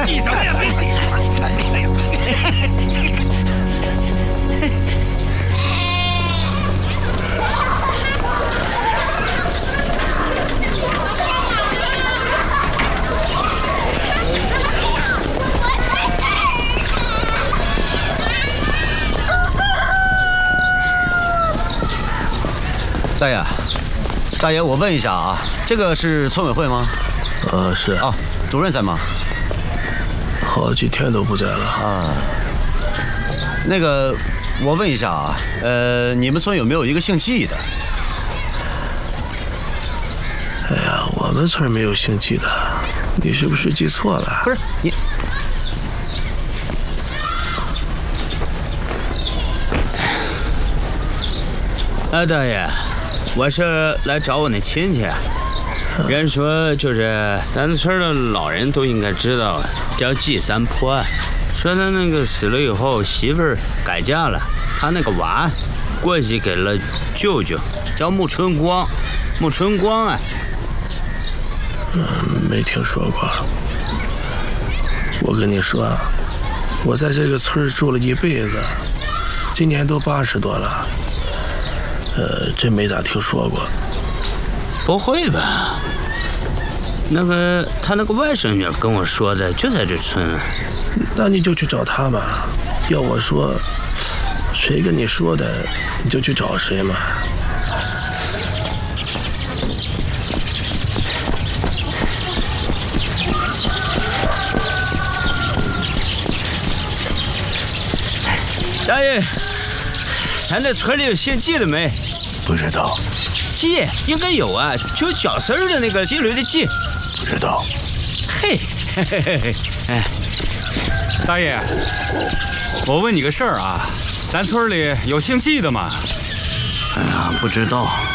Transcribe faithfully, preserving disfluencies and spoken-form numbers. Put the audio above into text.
记什么呀？没记。哎呀！ 大爷，大爷，我问一下啊，这个是村委会吗？ 呃，是啊。主任在吗？ 好几天都不在了啊。那个，我问一下啊，呃，你们村有没有一个姓季的？ 哎呀，我们村没有姓季的，你是不是记错了？ 不是你。 啊，大爷。我是来找我那亲戚，人说就是咱村的老人都应该知道，叫季三坡，说他那个死了以后，媳妇儿改嫁了，他那个娃过继给了舅舅，叫穆春光，穆春光啊。 嗯，没听说过。我跟你说，我在这个村住了一辈子，今年都八十多了。呃，真没咋听说过。 不会吧？那个他那个外甥女跟我说的，就在这村。 那你就去找他嘛。要我说，谁跟你说的，你就去找谁嘛。 大爷，咱这村里有姓季的没？ 不知道。 季应该有啊，就绞丝儿的那个季驴的季。 不知道。 嘿，嘿嘿嘿嘿，哎， 大爷，我问你个事儿啊，咱村里有姓季的吗？ 哎呀，不知道。